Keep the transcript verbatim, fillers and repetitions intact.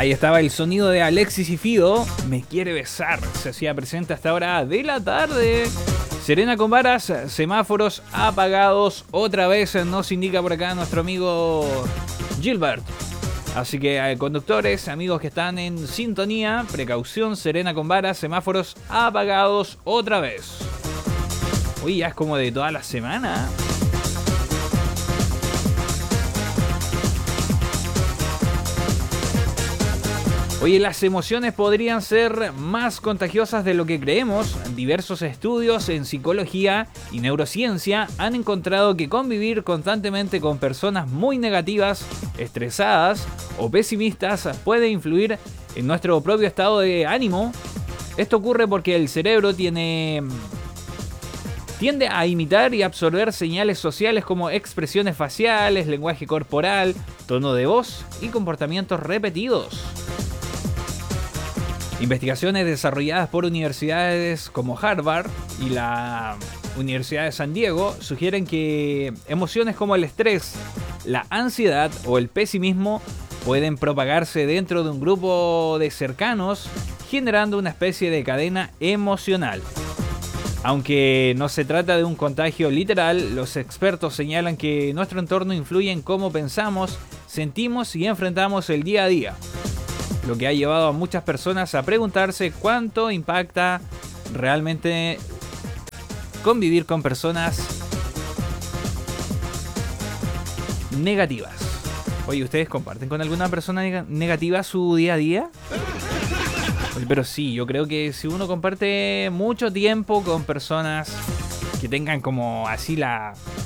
Ahí estaba el sonido de Alexis y Fido. Me quiere besar. Se hacía presente hasta ahora de la tarde. Serena con varas, semáforos apagados. Otra vez nos indica por acá nuestro amigo Gilbert. Así que eh, conductores, amigos que están en sintonía, precaución, Serena con varas, semáforos apagados otra vez. Uy, ya es como de toda la semana. Oye, las emociones podrían ser más contagiosas de lo que creemos. Diversos estudios en psicología y neurociencia han encontrado que convivir constantemente con personas muy negativas, estresadas o pesimistas puede influir en nuestro propio estado de ánimo. Esto ocurre porque el cerebro tiene... tiende a imitar y absorber señales sociales como expresiones faciales, lenguaje corporal, tono de voz y comportamientos repetidos. Investigaciones desarrolladas por universidades como Harvard y la Universidad de San Diego sugieren que emociones como el estrés, la ansiedad o el pesimismo pueden propagarse dentro de un grupo de cercanos, generando una especie de cadena emocional. Aunque no se trata de un contagio literal, los expertos señalan que nuestro entorno influye en cómo pensamos, sentimos y enfrentamos el día a día. Lo que ha llevado a muchas personas a preguntarse cuánto impacta realmente convivir con personas negativas. Oye, ¿ustedes comparten con alguna persona negativa su día a día? Oye, pero sí, yo creo que si uno comparte mucho tiempo con personas que tengan como así la...